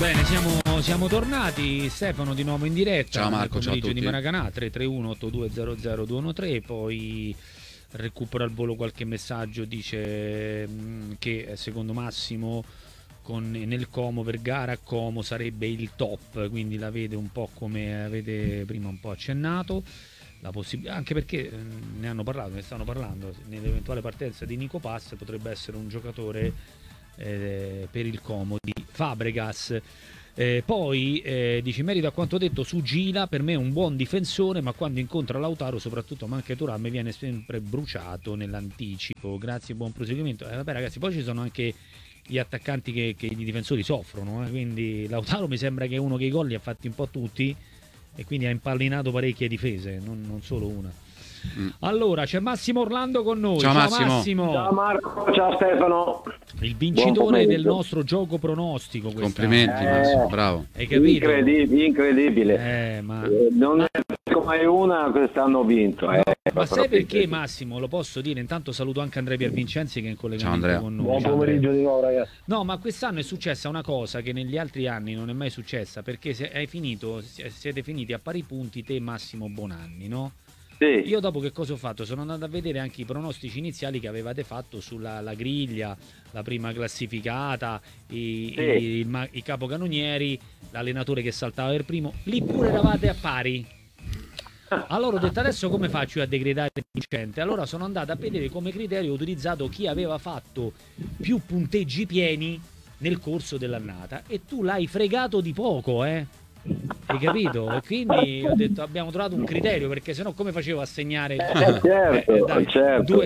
Bene, siamo tornati. Stefano di nuovo in diretta. Ciao Marco, ciao a tutti. Di Maracanã 331-8200-213. Poi recupero al volo qualche messaggio. Dice che secondo Massimo nel Como Vergara Como sarebbe il top, quindi la vede un po' come avete prima un po' accennato. Anche perché ne stanno parlando, nell'eventuale partenza di Nico Pass potrebbe essere un giocatore per il Como di Fabregas. Poi dice in merito a quanto detto su Gila, per me è un buon difensore, ma quando incontra Lautaro, soprattutto ma anche Thuram, viene sempre bruciato nell'anticipo. Grazie, buon proseguimento. Vabbè ragazzi, poi ci sono anche gli attaccanti che i difensori soffrono, quindi Lautaro mi sembra che è uno che i gol li ha fatti un po' tutti e quindi ha impallinato parecchie difese, non solo una. Allora c'è Massimo Orlando con noi. Ciao Massimo. Ciao Marco, ciao Stefano. Il vincitore del nostro gioco pronostico. Complimenti Massimo, bravo. Hai capito? Incredibile. Non ne dico mai una, quest'anno ho vinto. Ma sai perché Massimo? Lo posso dire, intanto saluto anche Andrea Piervincenzi che è in collegamento con noi. Buon pomeriggio di nuovo ragazzi. No, ma quest'anno è successa una cosa che negli altri anni non è mai successa, perché siete finiti a pari punti te Massimo Bonanni, no? Sì. Io dopo che cosa ho fatto? Sono andato a vedere anche i pronostici iniziali che avevate fatto la griglia, la prima classificata, i capocannonieri, l'allenatore che saltava per primo, lì pure eravate a pari. Allora ho detto adesso come faccio a decretare il vincente? Allora sono andato a vedere come criterio ho utilizzato chi aveva fatto più punteggi pieni nel corso dell'annata e tu l'hai fregato di poco, hai capito? E quindi ho detto abbiamo trovato un criterio, perché sennò come facevo a segnare certo.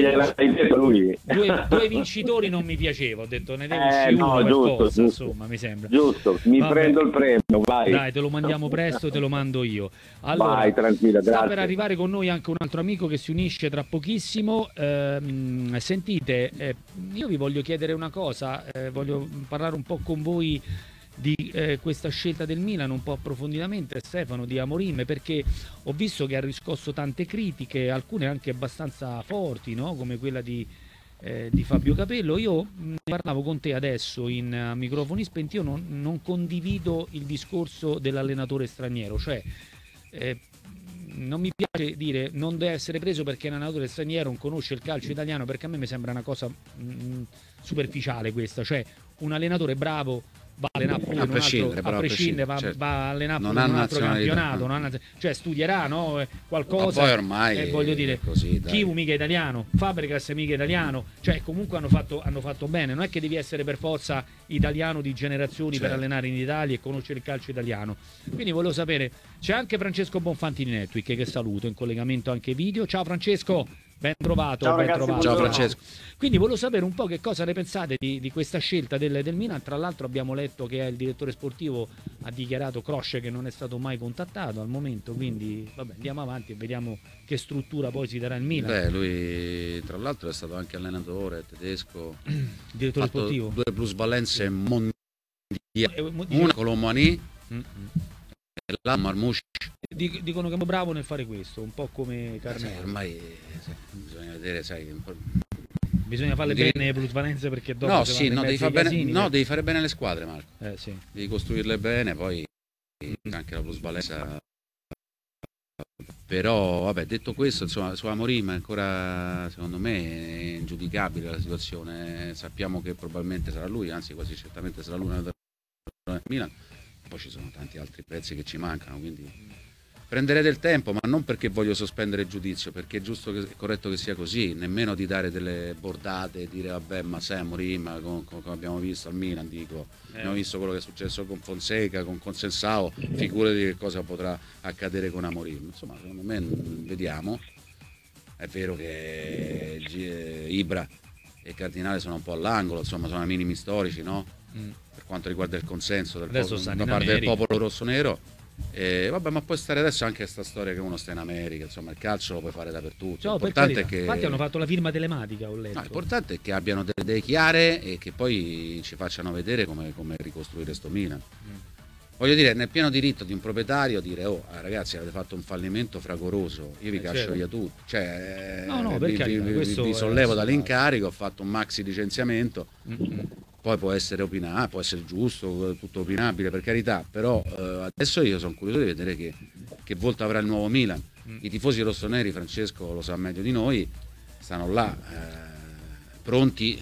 Due vincitori non mi piaceva, ho detto ne devo uscire uno per forza, insomma mi sembra giusto, prendo il premio, vai. Dai, te lo mandiamo presto, te lo mando io. Allora, vai, tranquilla, grazie. Sta per arrivare con noi anche un altro amico che si unisce tra pochissimo. Sentite, io vi voglio chiedere una cosa, voglio parlare un po' con voi di questa scelta del Milan un po' approfonditamente, Stefano, di Amorim, perché ho visto che ha riscosso tante critiche, alcune anche abbastanza forti, no? Come quella di Fabio Capello. Io ne parlavo con te adesso in microfoni spenti. Io non condivido il discorso dell'allenatore straniero, cioè non mi piace dire non deve essere preso perché è un allenatore straniero, non conosce il calcio italiano, perché a me mi sembra una cosa superficiale questa, cioè un allenatore bravo va a allenare pure va a allenare pure un altro campionato, cioè studierà, no? Qualcosa. Ma poi ormai voglio dire, così, Chiu mica italiano, Fabregas mica italiano, cioè comunque hanno fatto bene, non è che devi essere per forza italiano di generazioni per allenare in Italia e conoscere il calcio italiano. Quindi volevo sapere, c'è anche Francesco Bonfanti di Network che saluto, in collegamento anche video. Ciao Francesco, ben trovato. Ciao, ben ragazzi, trovato. Ciao Francesco. Quindi volevo sapere un po' che cosa ne pensate di questa scelta del Milan. Tra l'altro abbiamo letto che il direttore sportivo ha dichiarato, Kroos, che non è stato mai contattato al momento, quindi vabbè, andiamo avanti e vediamo che struttura poi si darà il Milan. Beh, lui tra l'altro è stato anche allenatore tedesco, direttore sportivo, 2 plusvalenze mondiali, una con l'Omani e la Marmouche. Dicono che è bravo nel fare questo, un po' come Carnero. Ormai bisogna vedere, sai, bisogna farle bene le plusvalenze, perché dopo devi fare bene le squadre, Marco. Sì. Devi costruirle bene, poi anche la plusvalenza. Però vabbè, detto questo, insomma, su Amorim ancora secondo me è ingiudicabile la situazione. Sappiamo che probabilmente sarà lui, anzi quasi certamente sarà lui nel Milan. Poi ci sono tanti altri pezzi che ci mancano, quindi prenderei del tempo, ma non perché voglio sospendere il giudizio, perché è giusto è corretto che sia così, nemmeno di dare delle bordate e dire vabbè, ma sai Amorim, come abbiamo visto al Milan, abbiamo visto quello che è successo con Fonseca, con Consensao, figurati che cosa potrà accadere con Amorim. Insomma, secondo me vediamo. È vero che Ibra e Cardinale sono un po' all'angolo, insomma sono ai minimi storici, no? Per quanto riguarda il consenso da parte del popolo rossonero. Vabbè, ma può stare adesso anche questa storia che uno sta in America, insomma il calcio lo puoi fare dappertutto. L'importante è che, infatti hanno fatto la firma telematica, ho letto. No, l'importante è che abbiano delle idee chiare e che poi ci facciano vedere come ricostruire sto Milan. Voglio dire, nel pieno diritto di un proprietario dire ragazzi, avete fatto un fallimento fragoroso, io vi caccio via tutto, cioè vi sollevo dall'incarico, ho fatto un maxi licenziamento. Poi può essere può essere giusto, tutto opinabile, per carità, però adesso io sono curioso di vedere che volto avrà il nuovo Milan. I tifosi rossoneri, Francesco lo sa meglio di noi, stanno là pronti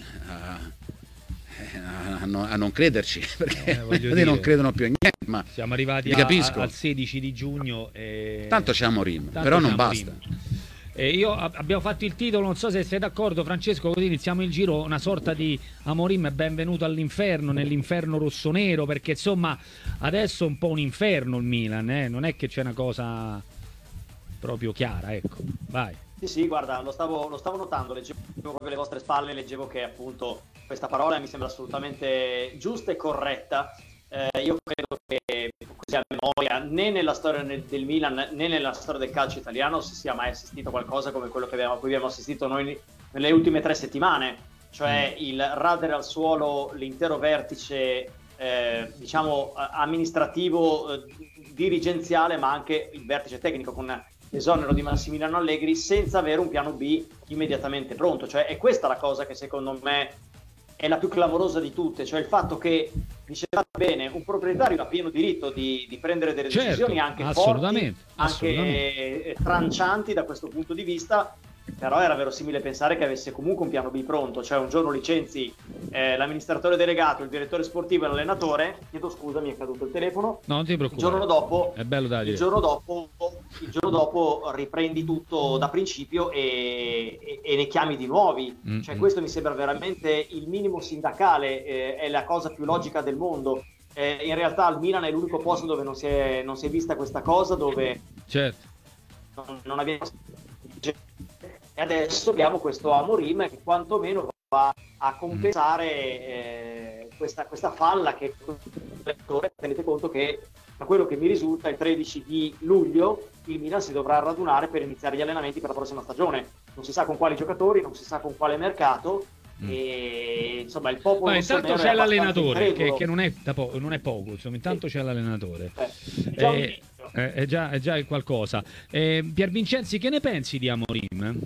a non crederci, perché non credono più a niente, ma siamo arrivati al 16 di giugno tanto c'è Amorim, però non basta. Abbiamo fatto il titolo, non so se sei d'accordo Francesco, così iniziamo il giro, una sorta di Amorim benvenuto all'inferno, nell'inferno rossonero, perché insomma adesso è un po' un inferno il Milan, non è che c'è una cosa proprio chiara, ecco, vai. Sì, guarda, lo stavo notando, leggevo proprio alle vostre spalle, leggevo che appunto questa parola mi sembra assolutamente giusta e corretta. Io credo che così a memoria né nella storia del Milan né nella storia del calcio italiano si sia mai assistito a qualcosa come quello a cui abbiamo assistito noi nelle ultime 3 settimane, cioè il radere al suolo l'intero vertice diciamo amministrativo, dirigenziale, ma anche il vertice tecnico, con l'esonero di Massimiliano Allegri, senza avere un piano B immediatamente pronto. Cioè è questa la cosa che secondo me è la più clamorosa di tutte, cioè il fatto che, dicevate bene, un proprietario ha pieno diritto di prendere delle decisioni anche forti, anche trancianti da questo punto di vista, però era verosimile pensare che avesse comunque un piano B pronto, cioè un giorno licenzi l'amministratore delegato, il direttore sportivo e l'allenatore, chiedo scusa, mi è caduto il telefono, no, non ti preoccupare. Il giorno dopo, è bello da dire. il giorno dopo riprendi tutto da principio e ne chiami di nuovi, cioè questo mi sembra veramente il minimo sindacale, è la cosa più logica del mondo. In realtà al Milan è l'unico posto dove non si è vista questa cosa, dove non abbiamo. E adesso abbiamo questo Amorim che quantomeno va a compensare questa falla che tenete conto che, da quello che mi risulta, il 13 di luglio il Milan si dovrà radunare per iniziare gli allenamenti per la prossima stagione. Non si sa con quali giocatori, non si sa con quale mercato. E insomma il popolo intanto c'è l'allenatore che non è poco, insomma, intanto c'è l'allenatore, è già qualcosa. Pier Vincenzi, che ne pensi di Amorim?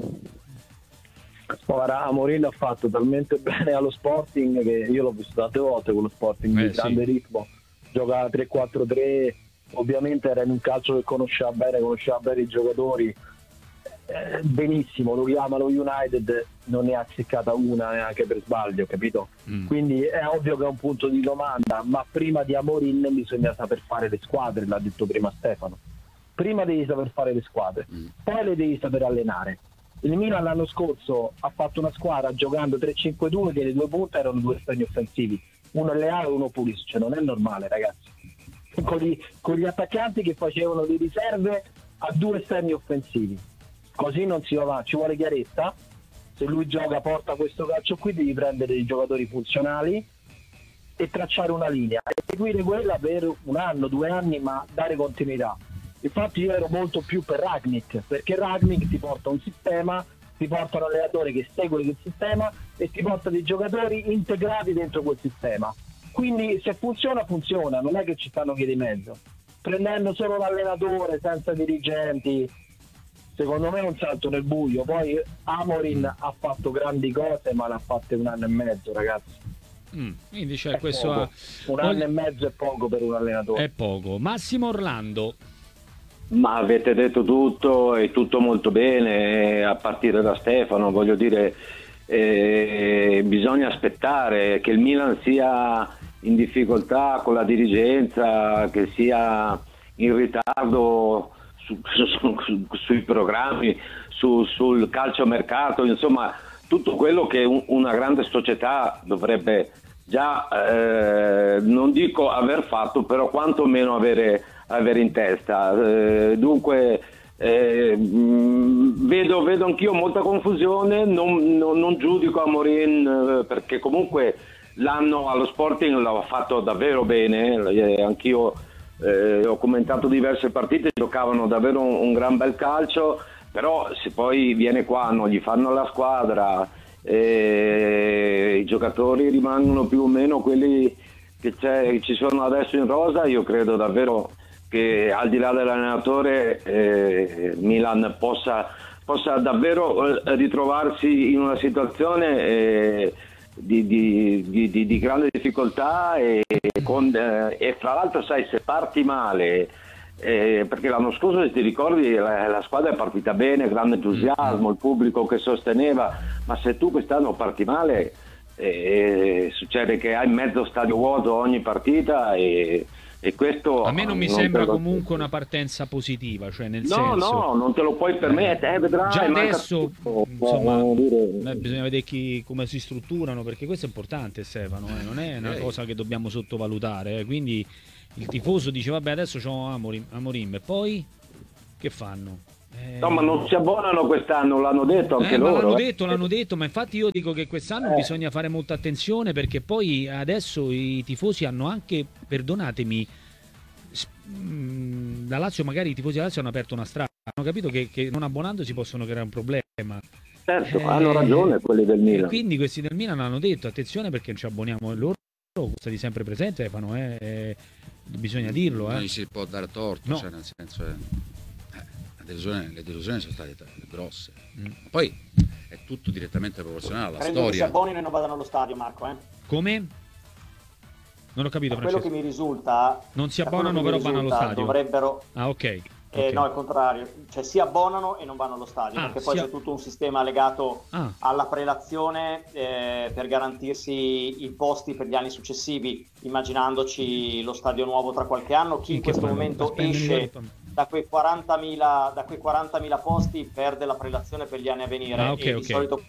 Ora, Amorim ha fatto talmente bene allo Sporting che io l'ho visto tante volte con lo Sporting di grande ritmo, giocava 3-4-3, ovviamente era in un calcio che conosceva bene i giocatori, benissimo, lo chiama lo United, non ne ha azzeccata una neanche per sbaglio, capito? Quindi è ovvio che è un punto di domanda, ma prima di Amorim bisogna saper fare le squadre, l'ha detto prima Stefano. Prima devi saper fare le squadre, poi le devi saper allenare. Il Milan l'anno scorso ha fatto una squadra giocando 3-5-2 che le 2 punte erano 2 esterni offensivi, uno Leao e uno Pulisic, non è normale, ragazzi. Con gli attaccanti che facevano le riserve a 2 esterni offensivi, così non si va avanti, ci vuole chiarezza. Se lui porta questo calcio qui, devi prendere dei giocatori funzionali e tracciare una linea, seguire quella per 1 anno, 2 anni, ma dare continuità. Infatti io ero molto più per Rangnick, perché Rangnick ti porta un sistema, ti porta un allenatore che segue quel sistema e ti porta dei giocatori integrati dentro quel sistema. Quindi se funziona, funziona, non è che ci stanno via di mezzo. Prendendo solo l'allenatore senza dirigenti, secondo me è un salto nel buio. Poi Amorim ha fatto grandi cose, ma l'ha fatte 1 anno e mezzo, ragazzi. Quindi c'è questo 1 anno e mezzo è poco per un allenatore. È poco. Massimo Orlando. Ma avete detto tutto e tutto molto bene, a partire da Stefano, voglio dire, bisogna aspettare che il Milan sia in difficoltà con la dirigenza, che sia in ritardo sui programmi, sul calciomercato, insomma tutto quello che una grande società dovrebbe già, non dico aver fatto, però quantomeno avere in testa. Dunque vedo anch'io molta confusione, non giudico Amorim, perché comunque l'anno allo Sporting l'ha fatto davvero bene, anch'io ho commentato diverse partite, giocavano davvero un gran bel calcio, però se poi viene qua, non gli fanno la squadra, i giocatori rimangono più o meno quelli che ci sono adesso in rosa, io credo davvero che al di là dell'allenatore Milan possa davvero ritrovarsi in una situazione di grande difficoltà e fra l'altro sai, se parti male, perché l'anno scorso, se ti ricordi, la squadra è partita bene, grande entusiasmo, il pubblico che sosteneva, ma se tu quest'anno parti male, succede che hai mezzo stadio vuoto ogni partita e questo a me non mi sembra comunque una partenza positiva, cioè nel senso no, non te lo puoi permettere, vedrai, già adesso insomma bisogna vedere come si strutturano, perché questo è importante, Stefano, non è una cosa che dobbiamo sottovalutare, quindi il tifoso dice vabbè adesso c'ho Amorim e poi che fanno? No, ma non si abbonano quest'anno, l'hanno detto anche loro. L'hanno detto, ma infatti io dico che quest'anno bisogna fare molta attenzione, perché poi adesso i tifosi hanno anche, perdonatemi, da Lazio magari i tifosi da Lazio hanno aperto una strada, hanno capito che non abbonandosi possono creare un problema. Certo, hanno ragione quelli del Milan. Quindi questi del Milan hanno detto attenzione perché non ci abboniamo, loro stati sempre presenti, Stefano, bisogna dirlo. Non gli si può dare torto, no. Cioè nel senso le delusioni sono state grosse. Poi è tutto direttamente proporzionale alla Credo storia. Che si abbonino e non vadano allo stadio, Marco. Come? Non ho capito, Francesco. Quello che mi risulta, non si abbonano però vanno allo stadio. Dovrebbero. Ah, ok. No, al contrario, cioè si abbonano e non vanno allo stadio, perché poi c'è tutto un sistema legato alla prelazione per garantirsi i posti per gli anni successivi, immaginandoci lo stadio nuovo tra qualche anno. Chi in questo momento esce da quei 40.000 posti perde la prelazione per gli anni a venire. Di solito...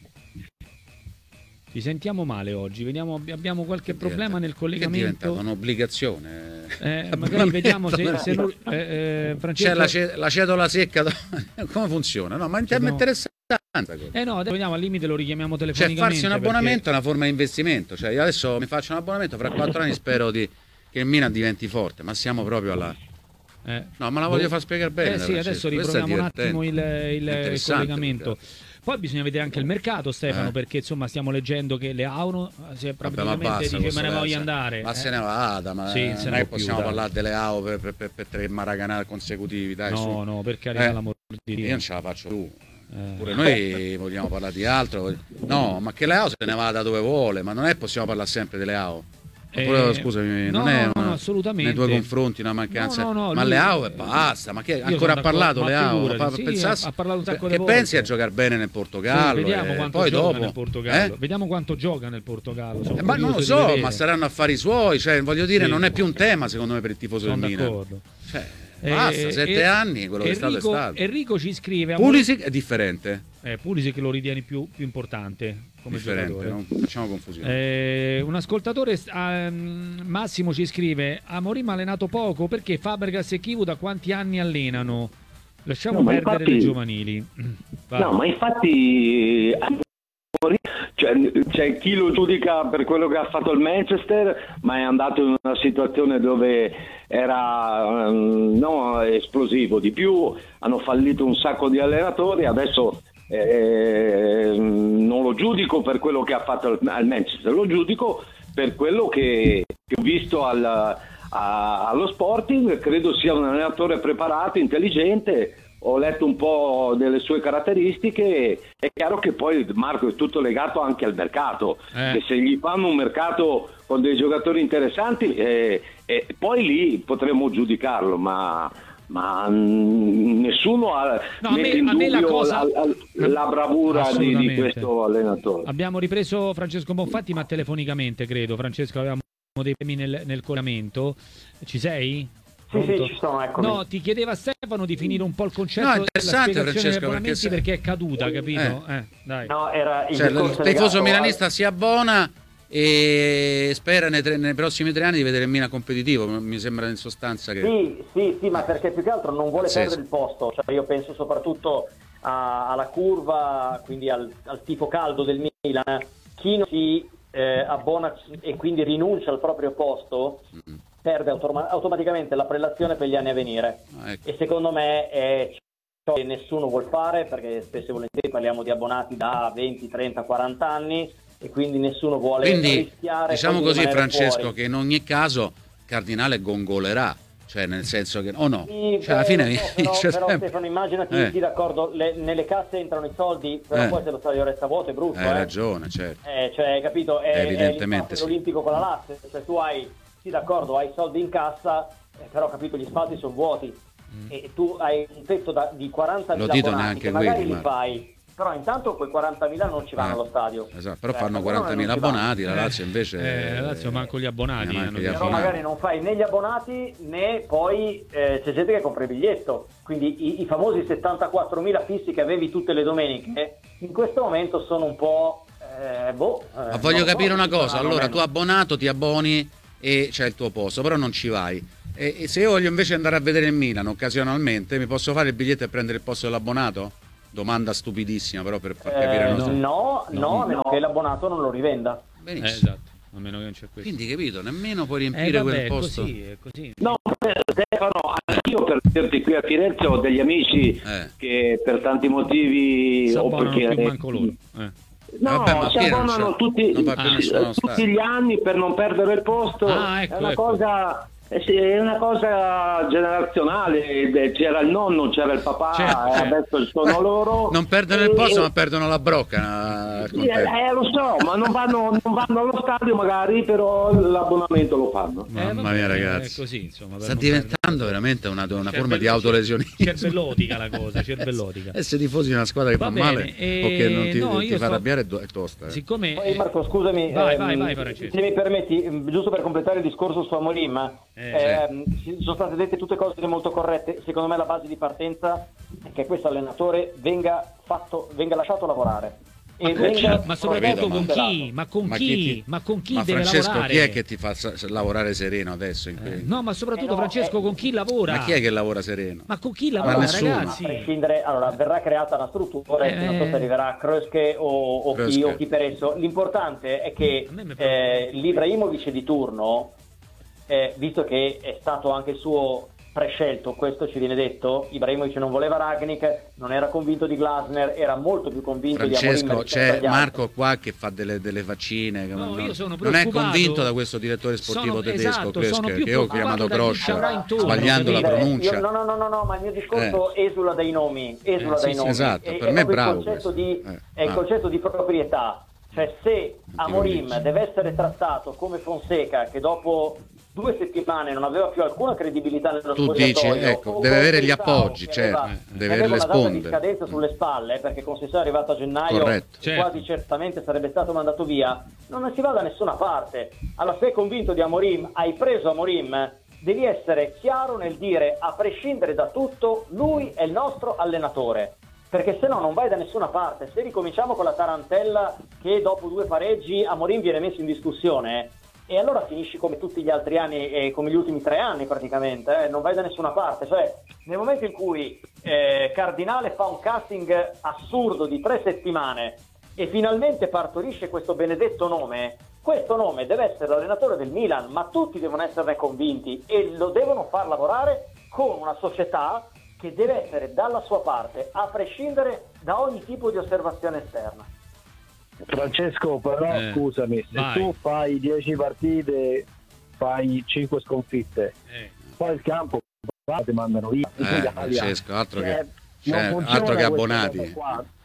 Ci sentiamo male oggi, vediamo, abbiamo qualche problema nel collegamento. È diventata un'obbligazione. Magari vediamo se Francesco... C'è la cedola secca, come funziona? No, ma è interessante. No, adesso vediamo, al limite lo richiamiamo telefonicamente. Cioè farsi un abbonamento è una forma di investimento. Cioè io adesso mi faccio un abbonamento, fra 4 anni spero che il Milan diventi forte, ma siamo proprio alla... No, ma la voglio far spiegare bene. Sì, adesso riproviamo un attimo il collegamento. Poi bisogna vedere anche il mercato, Stefano, perché insomma stiamo leggendo che Leao praticamente dice me ne voglio andare. Ma se ne vada, ma sì, non è possiamo parlare di Leao per 3 Maracanã consecutivi, dai. No, per carità, l'amor di Dio. Io non ce la faccio più. Pure noi vogliamo parlare di altro. No, ma che Leao se ne vada dove vuole, ma non è possiamo parlare sempre di Leao. Scusami, non è assolutamente nei tuoi confronti una mancanza, ma lui... Leao e basta. Ma che ancora ha parlato Leao? Ha parlato un sacco di volte. Che pensi a giocare bene nel Portogallo? Vediamo quanto poi gioca dopo nel Portogallo. Vediamo quanto gioca nel Portogallo. Ma non lo so, ma saranno affari suoi. Cioè, voglio dire, non è più un tema secondo me per il tifoso del Milan. D'accordo. Cioè, basta, 7 anni, quello che è stato. Enrico ci scrive: Pulisic è differente. Pulisic lo ritieni più importante come giocatore. Non facciamo confusione. Un ascoltatore, Massimo, ci scrive: Amorim ha allenato poco perché Fabregas e Chivu da quanti anni allenano? Lasciamo perdere le giovanili. No, ma infatti c'è chi lo giudica per quello che ha fatto il Manchester, ma è andato in una situazione dove era esplosivo. Di più hanno fallito un sacco di allenatori, adesso non lo giudico per quello che ha fatto al Manchester, lo giudico per quello che ho visto allo Sporting. Credo sia un allenatore preparato, intelligente. Ho letto un po' delle sue caratteristiche. È chiaro che poi, Marco, è tutto legato anche al mercato, che se gli fanno un mercato con dei giocatori interessanti poi lì potremmo giudicarlo, ma nessuno mette in dubbio la bravura di questo allenatore. Abbiamo ripreso Francesco Bonfatti, ma telefonicamente, credo. Francesco, avevamo dei problemi nel collegamento. Ci sei? Sì, ci sono, eccomi. No, ti chiedeva Stefano di finire un po' il concetto interessante, della spiegazione Francesco, perché è caduta, capito? Dai. No, era il tifoso milanista si abbona e spera nei prossimi 3 anni di vedere il Milan competitivo. Mi sembra in sostanza che sì, ma perché più che altro non vuole perdere il posto. Cioè, io penso soprattutto alla curva, quindi al tifo caldo del Milan. Chi non si abbona e quindi rinuncia al proprio posto perde automaticamente la prelazione per gli anni a venire. E secondo me è ciò che nessuno vuol fare, perché spesso e volentieri parliamo di abbonati da 20, 30, 40 anni e quindi nessuno vuole rischiare. Diciamo così, Francesco, fuori. Che in ogni caso Cardinale gongolerà, Cioè, nel senso che no, Sì, cioè, alla fine però sempre. Stefano, immaginati, sì, d'accordo, nelle casse entrano i soldi, però poi se lo stadio resta vuoto è brutto. Hai ragione, certo. Cioè, hai capito? Evidentemente è sì. l'Olimpico con la Lazio, cioè tu hai, sì d'accordo, hai soldi in cassa, però capito, gli spalti sono vuoti e tu hai un tetto di 40.000 Lo dito abbonati neanche che magari quelli, li fai, però intanto quei 40.000 non ci vanno allo stadio. Esatto, però fanno 40.000 abbonati, la Lazio invece... La Lazio manco gli abbonati. Però magari non fai né gli abbonati né poi c'è gente che compra il biglietto, quindi i famosi 74.000 fissi che avevi tutte le domeniche in questo momento sono un po' ma voglio capire una cosa, allora tu abbonato ti abboni e c'è il tuo posto, però non ci vai, e se io voglio invece andare a vedere il Milan occasionalmente, mi posso fare il biglietto e prendere il posto dell'abbonato? Domanda stupidissima, però per far capire no, a meno che l'abbonato non lo rivenda. Benissimo. Esatto, a meno che non c'è questo. Quindi capito, nemmeno puoi riempire quel posto. È così. No, Stefano, anch'io per dirti qui a Firenze ho degli amici che per tanti motivi o perché più manco loro. No, vabbè, ma si abbonano tutti gli anni per non perdere il posto. Ecco, è una cosa generazionale, c'era il nonno, c'era il papà, adesso sono loro. Non perdono il posto, ma perdono la brocca. Lo so, ma non vanno allo stadio magari, però l'abbonamento lo fanno. Mamma mia, ragazzi, è così, insomma, sta diventando veramente una forma di autolesionismo. Cervellotica la cosa, cervellotica. Essere tifosi di una squadra che fa male o che non ti fa arrabbiare è tosta. Siccome poi Marco, scusami, vai Francesco. se mi permetti, giusto per completare il discorso su Amorim, sono state dette tutte cose molto corrette. Secondo me la base di partenza è che questo allenatore venga lasciato lavorare ma soprattutto con chi? Ma con chi deve Francesco, lavorare? chi è che ti fa lavorare sereno adesso? No, ma soprattutto Francesco, con chi lavora? Ma chi è che lavora sereno? Ma con chi lavora, ragazzi? A prescindere, allora verrà creata una struttura, non so se arriverà Kröske o chi per esso. L'importante è che l'Ibrahimovic di turno, visto che è stato anche il suo prescelto, questo ci viene detto, Ibrahimovic non voleva Rangnick, non era convinto di Glasner, era molto più convinto di Amorim. Francesco, c'è Marco qua che fa delle faccine, io sono non è convinto da questo direttore sportivo tedesco, che io ho chiamato Groscia sbagliando la pronuncia. No, ma il mio discorso esula dai nomi, esatto, per me è bravo è il concetto di proprietà, cioè se Amorim deve essere trattato come Fonseca, che dopo 2 settimane non aveva più alcuna credibilità nello spogliatoio, dici, ecco, deve avere gli appoggi, certo, deve avere le sponde. Aveva una data di scadenza sulle spalle, perché con Sessore è arrivato a gennaio, quasi certamente sarebbe stato mandato via, non si va da nessuna parte. Allora, se sei convinto di Amorim, hai preso Amorim, devi essere chiaro nel dire, a prescindere da tutto, lui è il nostro allenatore, perché se no non vai da nessuna parte. Se ricominciamo con la tarantella che dopo 2 pareggi Amorim viene messo in discussione, e allora finisci come tutti gli altri anni, come gli ultimi 3 anni praticamente, non vai da nessuna parte. Cioè, nel momento in cui Cardinale fa un casting assurdo di 3 settimane e finalmente partorisce questo benedetto nome, questo nome deve essere l'allenatore del Milan, ma tutti devono esserne convinti e lo devono far lavorare con una società che deve essere dalla sua parte, a prescindere da ogni tipo di osservazione esterna. Francesco, però scusami, se tu fai 10 partite, fai 5 sconfitte, poi il campo ti mandano via. Francesco, altro che abbonati.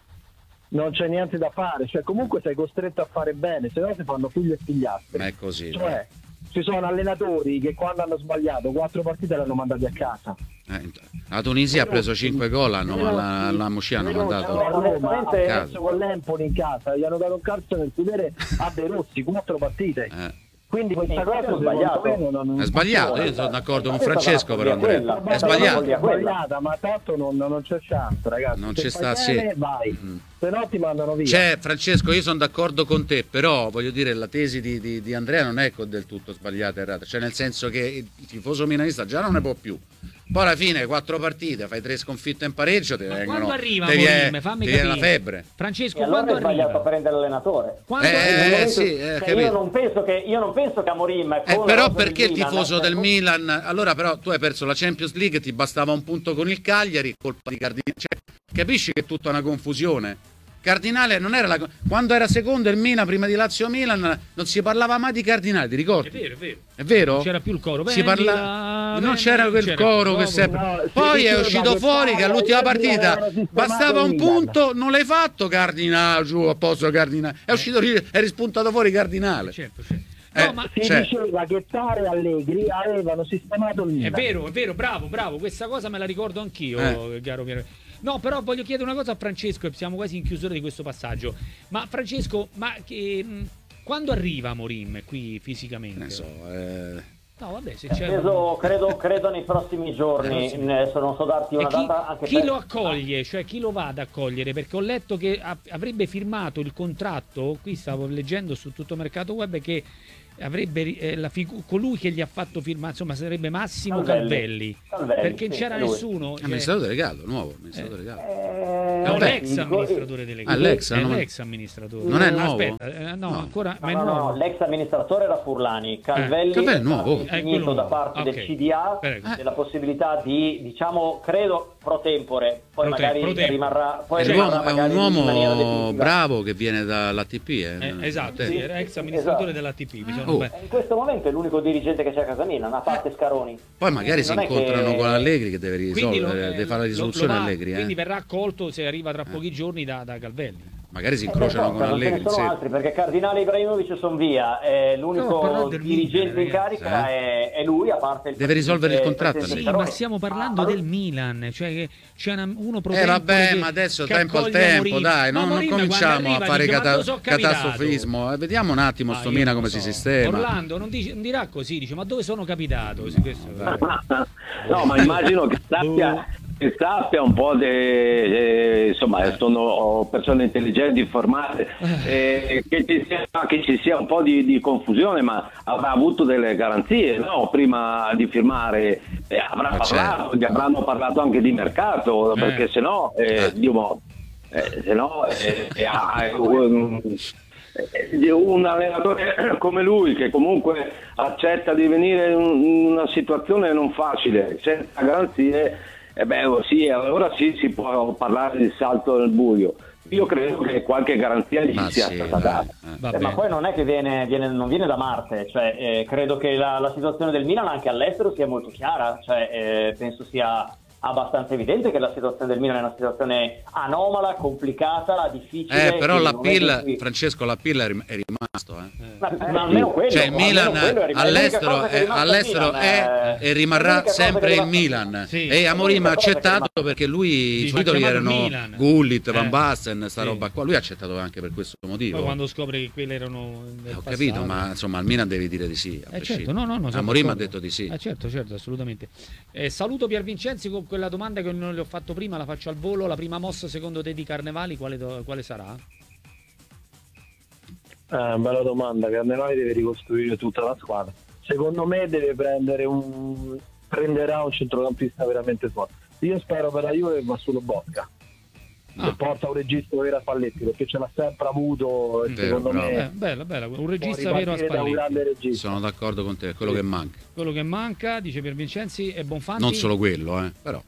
Non c'è niente da fare, cioè comunque sei costretto a fare bene, se no si fanno figli e figliastri. Ma è così. Cioè, ci sono allenatori che quando hanno sbagliato 4 partite l'hanno mandati a casa. La Tunisia ha preso 5 gol, la Muscia hanno mandato a casa. Con l'Empoli in casa gli hanno dato un calcio nel sedere a De Rossi, 4 partite. Quindi questa cosa è sbagliato. Io sono d'accordo con Francesco, però Andrea è sbagliata, ma tanto non c'è chance, ragazzi. Non ci sta, vai. Se no ti mandano via. Francesco, io sono d'accordo con te, però voglio dire, la tesi di Andrea non è del tutto sbagliata, errata, cioè nel senso che il tifoso milanista già non ne può più. Poi alla fine 4 partite, fai 3 sconfitte in pareggio, ti vengono, arriva ti viene la febbre. Francesco, e allora quando è sbagliato a prendere l'allenatore. Io non penso che Amorim però perché il tifoso del Milan, allora però tu hai perso la Champions League, ti bastava un punto con il Cagliari, colpa di Cardinale, cioè, capisci che è tutta una confusione? Cardinale non era quando era secondo il Milan prima di Lazio-Milan non si parlava mai di Cardinale, ti ricordi? È vero, è vero. È vero? Non c'era più il coro. Non c'era quel coro che sempre. No, Poi è sì, uscito sì, fuori che all'ultima sì, partita sì, bastava un sì, punto, non l'hai fatto Cardinale giù a posto Cardinale. È uscito è rispuntato fuori Cardinale. Certo, certo. No, ma si diceva che Tare e Allegri avevano sistemato il Milan. è vero, bravo, questa cosa me la ricordo anch'io, caro Piero. No, però voglio chiedere una cosa a Francesco, e siamo quasi in chiusura di questo passaggio. Ma Francesco, quando arriva Amorim qui fisicamente? Ne so, No, vabbè, se c'è credo nei prossimi giorni. Adesso non so darti una data. Anche chi lo accoglie, cioè chi lo va ad accogliere? Perché ho letto che avrebbe firmato il contratto, qui stavo leggendo su tutto Mercato Web, che avrebbe colui che gli ha fatto firmare, insomma, sarebbe Massimo Calvelli, perché non c'era nessuno. Amministratore delegato, nuovo amministratore delegato. L'ex amministratore delegato. L'ex amministratore. Non è nuovo? Aspetta, no, ancora ma è no, nuovo. l'ex amministratore era Furlani. Calvelli è nuovo. Finito da parte del CDA della possibilità di, diciamo, credo pro tempore, poi magari rimarrà. È un uomo bravo che viene dall'ATP. Esatto, era ex amministratore dell'ATP. In questo momento è l'unico dirigente che c'è a casa Milan, a parte Scaroni. Poi magari si incontrano con Allegri che deve risolvere, deve fare la risoluzione Allegri. Quindi verrà accolto se arriva tra pochi giorni da Calvelli. Magari si incrociano con Allegri. Non sono altri, perché Cardinale Ibrahimovic sono via, l'unico dirigente in carica è lui, a parte il deve risolvere il contratto. Sì, ma stiamo parlando del Milan, cioè che c'è uno vabbè, ma adesso tempo al tempo, dai, non cominciamo a fare catastrofismo. Vediamo un attimo sto Milan come si sistema. Orlando non dirà così, dice: ma dove sono capitato? No, ma immagino che sappia un po' insomma, sono persone intelligenti, informate, che ci sia un po' di confusione, ma avrà avuto delle garanzie, no? Prima di firmare gli avranno parlato anche di mercato, perché sennò un allenatore come lui, che comunque accetta di venire in una situazione non facile senza garanzie, allora sì, si può parlare di salto nel buio. Io credo che qualche garanzia gli sia stata data. Ma poi non è che non viene da Marte, cioè, credo che la situazione del Milan anche all'estero sia molto chiara, cioè, penso sia abbastanza evidente che la situazione del Milan è una situazione anomala, complicata, difficile. Però Francesco, l'appeal è rimasto. Ma almeno quello. Cioè il Milan all'estero è e rimarrà sempre il Milan. Sì. E Amorim ha accettato perché lui i suoi titoli erano Gullit, Van Basten, sta roba qua. Lui ha accettato anche per questo motivo. Poi quando scopre che quelli erano ho capito, ma insomma al Milan devi dire di sì. Certo, no, Amorim ha detto di sì. Certo, assolutamente. Saluto Pier Vincenzi con quella domanda che non le ho fatto prima, la faccio al volo. La prima mossa secondo te di Carnevali quale sarà? Bella domanda. Carnevali deve ricostruire tutta la squadra. Secondo me deve prenderà un centrocampista veramente forte. Io spero per la Juve che va solo Bocca, che porta un regista vero a Spalletti, perché ce l'ha sempre avuto. Secondo me bella, un regista vero a Spalletti. Sono d'accordo con te, è quello che manca. Quello che manca, dice Pier Vincenzi, e Bonfanti. Non solo quello, però.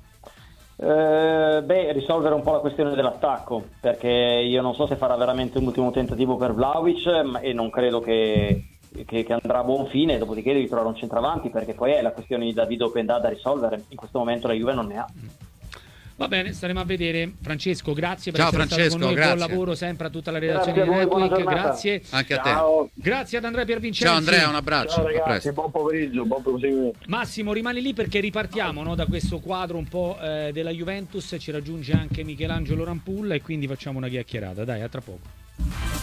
Risolvere un po' la questione dell'attacco, perché io non so se farà veramente un ultimo tentativo per Vlahovic, e non credo che andrà a buon fine, dopodiché devi trovare un centravanti, perché poi è la questione di Davido Pendà da risolvere. In questo momento la Juve non ne ha. Va bene, staremo a vedere. Francesco, grazie per Ciao, essere Francesco, stato con noi. grazie. Buon lavoro sempre a tutta la redazione di Netweek. Grazie anche a te. Grazie ad Andrea Piervincenzi. Ciao Andrea, un abbraccio. Ciao ragazzi, buon pomeriggio, buon proseguimento. Massimo, rimani lì perché ripartiamo, no, da questo quadro un po' della Juventus. Ci raggiunge anche Michelangelo Rampulla e quindi facciamo una chiacchierata. Dai, a tra poco.